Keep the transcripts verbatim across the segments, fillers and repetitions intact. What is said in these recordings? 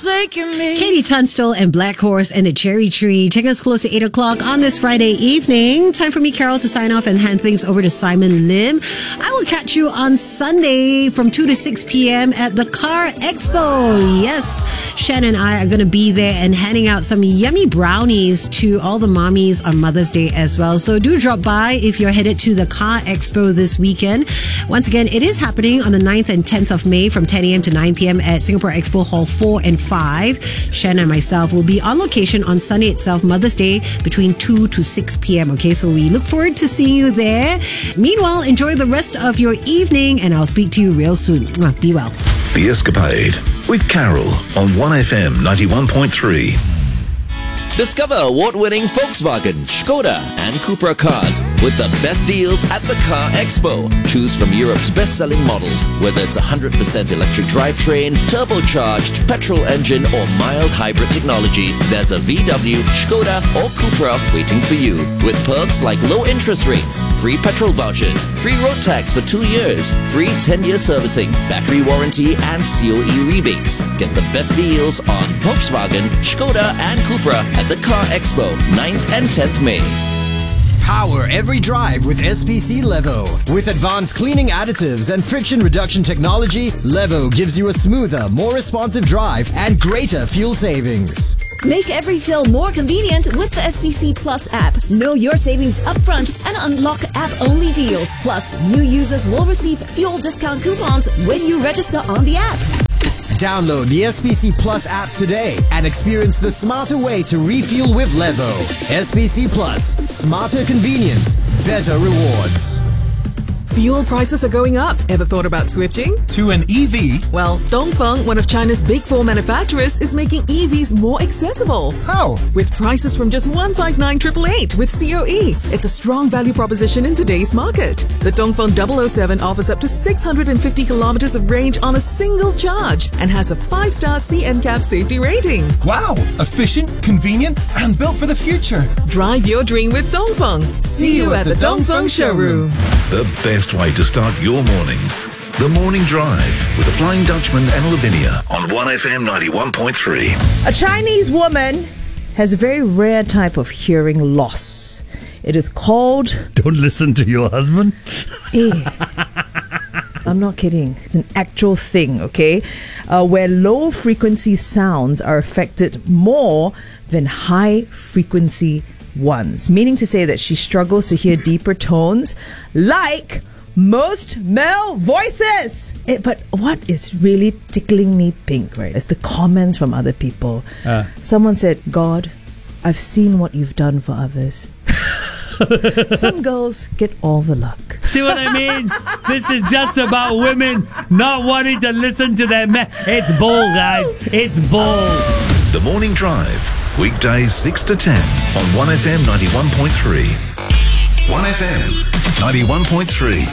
forsaken me. Katie Tunstall and Black Horse and the Cherry Tree. Take us close to eight o'clock on this Friday evening. Time for me, Carol, to sign off and hand things over to Simon Lim. I will catch you on Sunday from two to six p.m. at the Car Expo. Yes, Shen and I are going to be there and handing out some yummy brownies to all the mommies on Mother's Day as well. So do drop by if you're headed to the Car Expo this weekend. Once again, it is happening on the ninth and tenth of May from ten a.m. to nine p.m. at Singapore Expo Hall four and five. Shen and myself will be on location on Sunday itself, Mother's Day, between two to six p.m. Okay, so we look forward to seeing you there. Meanwhile, enjoy the rest of your evening and I'll speak to you real soon. Be well. The Escapade with Carol on one F M ninety-one point three. Discover award-winning Volkswagen, Skoda and Cupra cars with the best deals at the Car Expo. Choose from Europe's best-selling models, whether it's one hundred percent electric drivetrain, turbocharged, petrol engine or mild hybrid technology. There's a V W, Skoda or Cupra waiting for you. With perks like low interest rates, free petrol vouchers, free road tax for two years, free ten-year servicing, battery warranty and C O E rebates. Get the best deals on Volkswagen, Skoda and Cupra at the Car Expo, ninth and tenth May. Power every drive with S P C Levo. With advanced cleaning additives and friction reduction technology, Levo gives you a smoother, more responsive drive and greater fuel savings. Make every fill more convenient with the S P C Plus app. Know your savings upfront and unlock app-only deals. Plus, new users will receive fuel discount coupons when you register on the app. Download the S P C Plus app today and experience the smarter way to refuel with Levo. S P C Plus. Smarter convenience. Better rewards. Fuel prices are going up. Ever thought about switching? To an E V? Well, Dongfeng, one of China's big four manufacturers, is making E Vs more accessible. How? With prices from just one hundred fifty-nine thousand eight hundred with C O E. It's a strong value proposition in today's market. The Dongfeng double oh seven offers up to six hundred fifty kilometers of range on a single charge and has a five-star C N C A P safety rating. Wow! Efficient, convenient, and built for the future. Drive your dream with Dongfeng. See you at the Dongfeng showroom. The best way to start your mornings. The Morning Drive with the Flying Dutchman and Lavinia on one F M ninety-one point three. A Chinese woman has a very rare type of hearing loss. It is called... Don't listen to your husband. Eh. I'm not kidding. It's an actual thing, okay? Uh, where low-frequency sounds are affected more than high-frequency ones. Meaning to say that she struggles to hear deeper tones like most male voices. It, but what is really tickling me pink, right, is the comments from other people. Uh. Someone said, God, I've seen what you've done for others. Some girls get all the luck. See what I mean? This is just about women not wanting to listen to their men. It's bull, guys. It's bull. The Morning Drive, weekdays six to ten on one F M ninety-one point three. one F M ninety-one point three.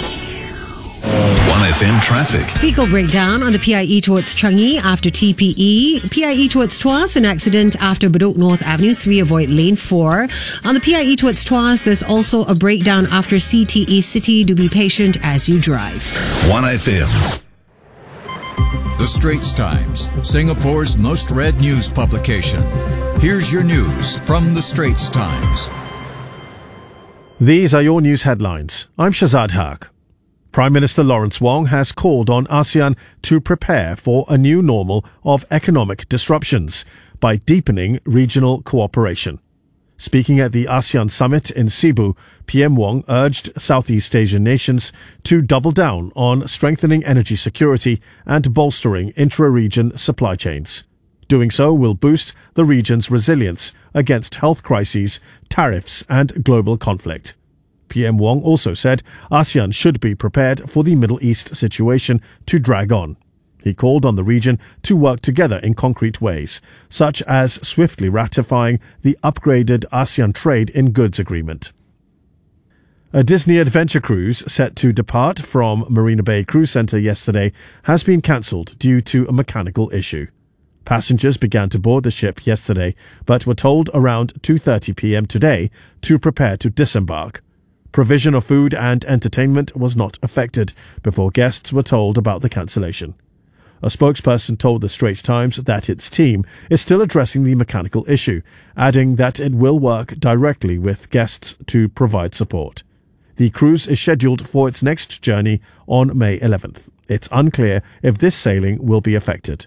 one F M traffic. Vehicle breakdown on the P I E towards Changi after T P E. P I E towards Tuas, an accident after Bedok North Avenue three, avoid lane four. On the P I E towards Tuas, there's also a breakdown after C T E City. Do be patient as you drive. one F M. The Straits Times, Singapore's most read news publication. Here's your news from The Straits Times. These are your news headlines. I'm Shazad Haq. Prime Minister Lawrence Wong has called on ASEAN to prepare for a new normal of economic disruptions by deepening regional cooperation. Speaking at the ASEAN Summit in Cebu, P M Wong urged Southeast Asian nations to double down on strengthening energy security and bolstering intra-region supply chains. Doing so will boost the region's resilience against health crises, tariffs and global conflict. P M Wong also said ASEAN should be prepared for the Middle East situation to drag on. He called on the region to work together in concrete ways, such as swiftly ratifying the upgraded ASEAN Trade in Goods Agreement. A Disney adventure cruise set to depart from Marina Bay Cruise Center yesterday has been cancelled due to a mechanical issue. Passengers began to board the ship yesterday, but were told around two thirty p.m. today to prepare to disembark. Provision of food and entertainment was not affected before guests were told about the cancellation. A spokesperson told the Straits Times that its team is still addressing the mechanical issue, adding that it will work directly with guests to provide support. The cruise is scheduled for its next journey on May eleventh. It's unclear if this sailing will be affected.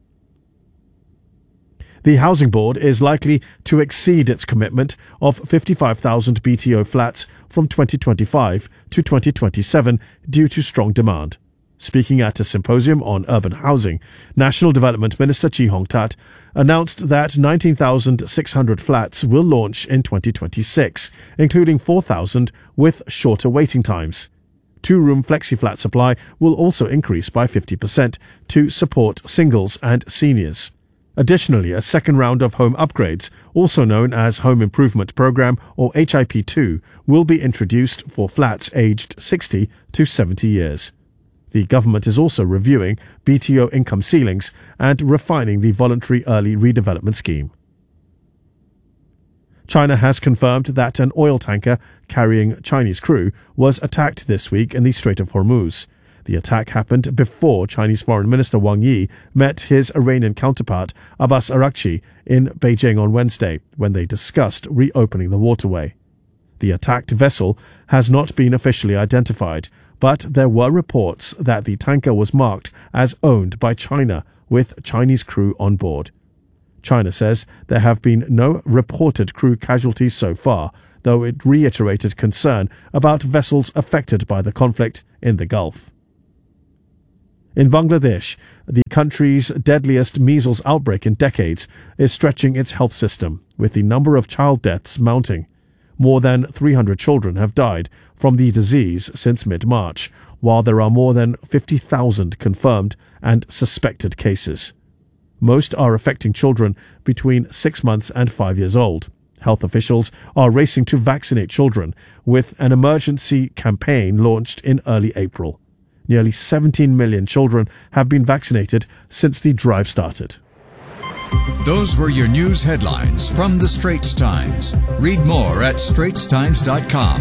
The Housing Board is likely to exceed its commitment of fifty-five thousand B T O flats from twenty twenty-five to twenty twenty-seven due to strong demand. Speaking at a symposium on urban housing, National Development Minister Chee Hong Tat announced that nineteen thousand six hundred flats will launch in twenty twenty-six, including four thousand with shorter waiting times. Two-room flexi-flat supply will also increase by fifty percent to support singles and seniors. Additionally, a second round of home upgrades, also known as Home Improvement Program or H I P two, will be introduced for flats aged sixty to seventy years. The government is also reviewing B T O income ceilings and refining the voluntary early redevelopment scheme. China has confirmed that an oil tanker carrying Chinese crew was attacked this week in the Strait of Hormuz. The attack happened before Chinese Foreign Minister Wang Yi met his Iranian counterpart Abbas Araghchi in Beijing on Wednesday, when they discussed reopening the waterway. The attacked vessel has not been officially identified, but there were reports that the tanker was marked as owned by China with Chinese crew on board. China says there have been no reported crew casualties so far, though it reiterated concern about vessels affected by the conflict in the Gulf. In Bangladesh, the country's deadliest measles outbreak in decades is stretching its health system, with the number of child deaths mounting. More than three hundred children have died from the disease since mid-March, while there are more than fifty thousand confirmed and suspected cases. Most are affecting children between six months and five years old. Health officials are racing to vaccinate children, with an emergency campaign launched in early April. Nearly seventeen million children have been vaccinated since the drive started. Those were your news headlines from the Straits Times. Read more at straits times dot com.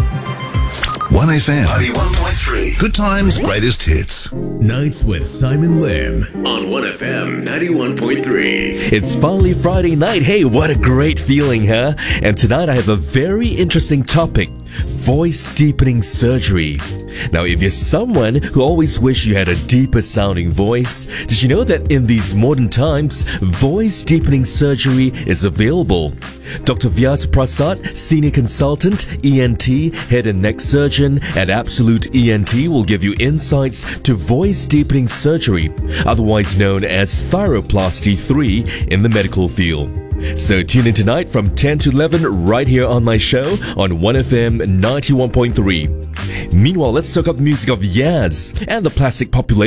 one F M ninety-one point three. Good times, greatest hits. Nights with Simon Lim on one F M ninety-one point three. It's finally Friday night. Hey, what a great feeling, huh? And tonight I have a very interesting topic. Voice deepening surgery. Now, if you're someone who always wish you had a deeper sounding voice, did you know that in these modern times, voice deepening surgery is available? Doctor Vyas Prasad, Senior Consultant, E N T, Head and Neck Surgeon at Absolute E N T will give you insights to voice deepening surgery, otherwise known as Thyroplasty three in the medical field. So tune in tonight from ten to eleven right here on my show on one F M ninety-one point three. Meanwhile, let's soak up the music of Yaz and the Plastic Population.